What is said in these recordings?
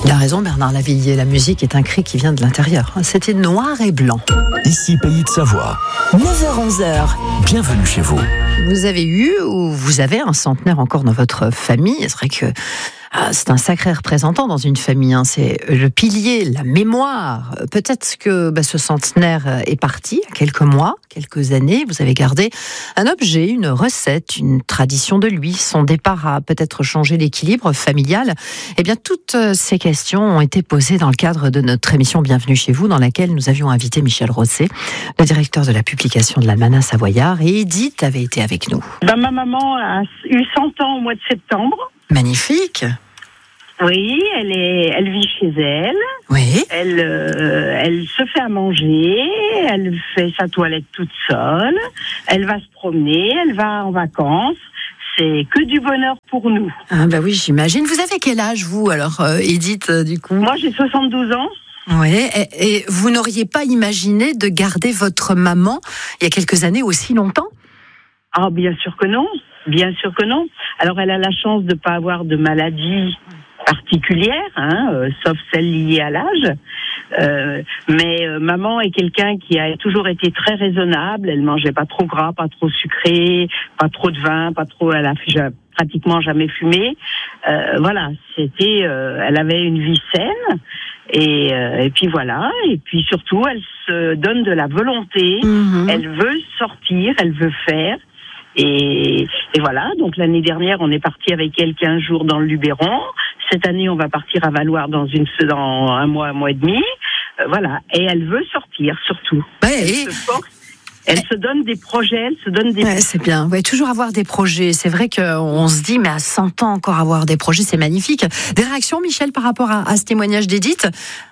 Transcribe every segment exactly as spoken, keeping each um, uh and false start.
Il a raison Bernard Lavilliers, la musique est un cri qui vient de l'intérieur. C'était noir et blanc. Ici Pays de Savoie. neuf heures onze heures. Bienvenue chez vous. Vous avez eu ou vous avez un centenaire encore dans votre famille. C'est vrai que ah, c'est un sacré représentant dans une famille. Hein. C'est le pilier, la mémoire. Peut-être que bah, ce centenaire est parti il y a quelques mois, quelques années. Vous avez gardé un objet, une recette, une tradition de lui. Son départ a peut-être changé l'équilibre familial. Eh bien, toutes ces questions ont été posées dans le cadre de notre émission Bienvenue chez vous, dans laquelle nous avions invité Michel Rosset, le directeur de la publication de l'Almanach Savoyard. Et Edith avait été avec nous. Ben, ma maman a eu cent ans au mois de septembre. Magnifique. Oui, elle est, elle vit chez elle. Oui. Elle, euh, elle se fait à manger. Elle fait sa toilette toute seule. Elle va se promener. Elle va en vacances. C'est que du bonheur pour nous. Ah bah oui, j'imagine. Vous avez quel âge, vous, alors, euh, Edith, euh, du coup ? Moi, j'ai soixante-douze ans. Oui, et, et vous n'auriez pas imaginé de garder votre maman il y a quelques années aussi longtemps ? Ah, bien sûr que non. Bien sûr que non. Alors, elle a la chance de ne pas avoir de maladie particulière, hein, euh, sauf celle liée à l'âge. Euh, mais euh, maman est quelqu'un qui a toujours été très raisonnable. Elle mangeait pas trop gras, pas trop sucré, pas trop de vin, pas trop. Elle a pratiquement jamais fumé. Euh, voilà, c'était. Euh, elle avait une vie saine. Et, euh, et puis voilà. Et puis surtout, elle se donne de la volonté. Mmh. Elle veut sortir, elle veut faire. Et, et voilà, donc l'année dernière, on est parti avec elle quinze jours dans le Luberon. Cette année, on va partir à Valloire dans, une, dans un mois, un mois et demi. Euh, voilà, et elle veut sortir, surtout. Ouais, elle et... se force, elle se donne des projets, elle se donne des... Ouais, c'est bien, ouais, toujours avoir des projets. C'est vrai qu'on se dit, mais à cent ans encore avoir des projets, c'est magnifique. Des réactions, Michel, par rapport à, à ce témoignage d'Edith ?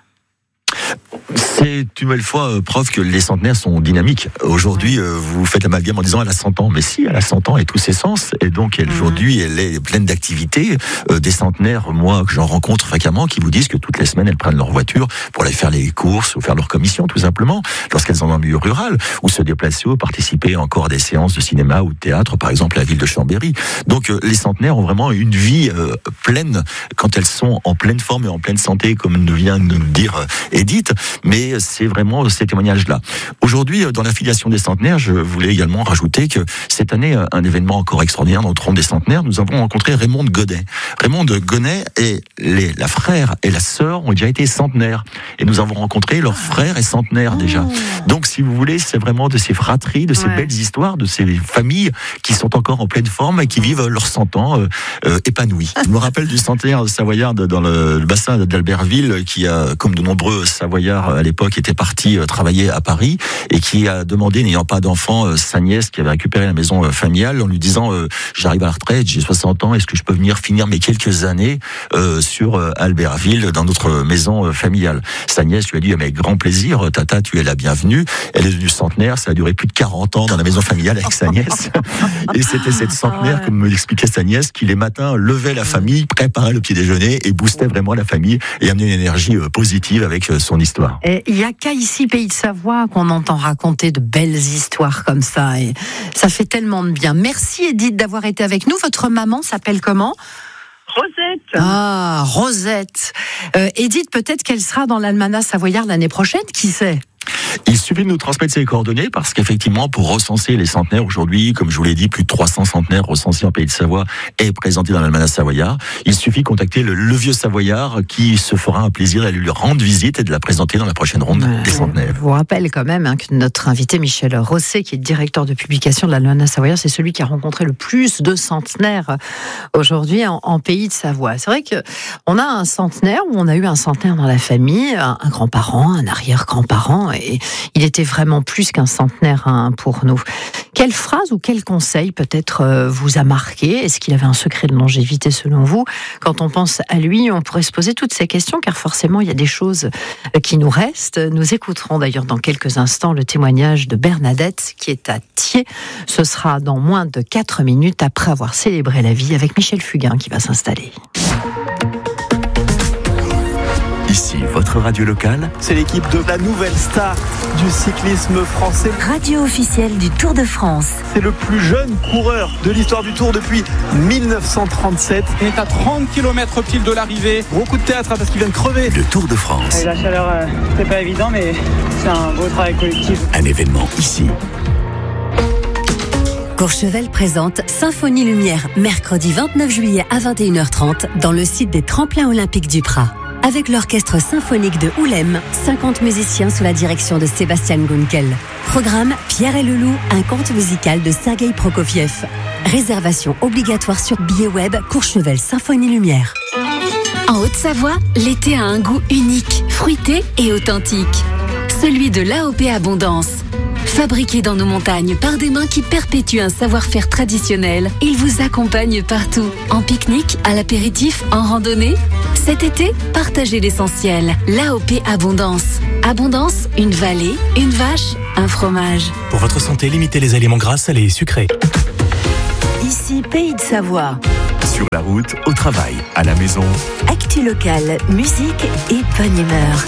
C'est une nouvelle fois euh, preuve que les centenaires sont dynamiques. Aujourd'hui, euh, vous faites l'amalgame en disant elle a cent ans. Mais si, elle a cent ans et tous ses sens. Et donc, elle, aujourd'hui, elle est pleine d'activités. Euh, des centenaires, moi, que j'en rencontre fréquemment, qui vous disent que toutes les semaines, elles prennent leur voiture pour aller faire les courses ou faire leur commission, tout simplement, lorsqu'elles sont dans le milieu rural, ou se déplacer ou participer encore à des séances de cinéma ou de théâtre, par exemple, à la ville de Chambéry. Donc, euh, les centenaires ont vraiment une vie euh, pleine quand elles sont en pleine forme et en pleine santé, comme nous vient de nous dire euh, Edith. Mais c'est vraiment ces témoignages-là. Aujourd'hui, dans l'affiliation des centenaires, je voulais également rajouter que cette année, un événement encore extraordinaire dans le trône des centenaires, nous avons rencontré Raymond Godet. Raymond Godet et les, la frère et la sœur ont déjà été centenaires. Et nous avons rencontré leur frère et centenaire déjà. Donc, si vous voulez, c'est vraiment de ces fratries, de ces ouais. belles histoires, de ces familles qui sont encore en pleine forme et qui vivent leurs cent ans euh, euh, épanouis. Je me rappelle du centenaire savoyard dans le, le bassin d'Albertville qui a, comme de nombreux Savoyards à l'époque, était parti travailler à Paris et qui a demandé, n'ayant pas d'enfant, sa nièce qui avait récupéré la maison familiale en lui disant euh, j'arrive à la retraite, j'ai soixante ans, est-ce que je peux venir finir mes quelques années euh, sur Albertville dans notre maison familiale. Sa nièce lui a dit avec grand plaisir, tata, tu es la bienvenue. Elle est devenue centenaire, ça a duré plus de quarante ans dans la maison familiale avec sa nièce. Et c'était cette centenaire, comme me l'expliquait sa nièce, qui les matins levait la famille, préparait le petit déjeuner et boostait vraiment la famille et amenait une énergie positive avec son histoire. Il n'y a qu'à ici, Pays de Savoie, qu'on entend raconter de belles histoires comme ça. Et ça fait tellement de bien. Merci Edith d'avoir été avec nous. Votre maman s'appelle comment ? Rosette. Ah, Rosette. Euh, Edith, peut-être qu'elle sera dans l'Almanach Savoyard l'année prochaine, qui sait ? Il suffit de nous transmettre ses coordonnées parce qu'effectivement, pour recenser les centenaires aujourd'hui, comme je vous l'ai dit, plus de trois cents centenaires recensés en Pays de Savoie et présentés dans l'Almanach Savoyard. Il suffit de contacter le, le vieux Savoyard qui se fera un plaisir d'aller lui rendre visite et de la présenter dans la prochaine ronde ouais, des centenaires. Je vous rappelle quand même hein, que notre invité Michel Rosset, qui est directeur de publication de l'Almanach Savoyard, c'est celui qui a rencontré le plus de centenaires aujourd'hui en, en Pays de Savoie. C'est vrai qu'on a un centenaire où on a eu un centenaire dans la famille, un, un grand-parent, un arrière-grand-parent. Et il était vraiment plus qu'un centenaire hein, pour nous. Quelle phrase ou quel conseil peut-être euh, vous a marqué ? Est-ce qu'il avait un secret de longévité selon vous ? Quand on pense à lui, on pourrait se poser toutes ces questions car forcément il y a des choses qui nous restent. Nous écouterons d'ailleurs dans quelques instants le témoignage de Bernadette qui est à Thiers. Ce sera dans moins de quatre minutes après avoir célébré la vie avec Michel Fugain qui va s'installer. Ici votre Votre radio locale, c'est l'équipe de la nouvelle star du cyclisme français. Radio officielle du Tour de France. C'est le plus jeune coureur de l'histoire du Tour depuis mille neuf cent trente-sept. On est à trente kilomètres pile de l'arrivée. Gros coup de théâtre hein, parce qu'il vient de crever. Le Tour de France. Et la chaleur, euh, c'est pas évident, mais c'est un beau travail collectif. Un événement ici. Courchevel présente Symphonie Lumière, mercredi vingt-neuf juillet à vingt et une heures trente dans le site des tremplins olympiques du Prat. Avec l'orchestre symphonique de Oulem, cinquante musiciens sous la direction de Sébastien Gunkel. Programme Pierre et le Loup, un conte musical de Sergueï Prokofiev. Réservation obligatoire sur billet web Courchevel Symphonie Lumière. En Haute-Savoie, l'été a un goût unique, fruité et authentique. Celui de l'A O P Abondance. Fabriqué dans nos montagnes par des mains qui perpétuent un savoir-faire traditionnel, il vous accompagne partout. En pique-nique, à l'apéritif, en randonnée. Cet été, partagez l'essentiel. L'A O P Abondance. Abondance, une vallée, une vache, un fromage. Pour votre santé, limitez les aliments gras, salés et sucrés. Ici, Pays de Savoie. Sur la route, au travail, à la maison. Actu locale, musique et bonne humeur.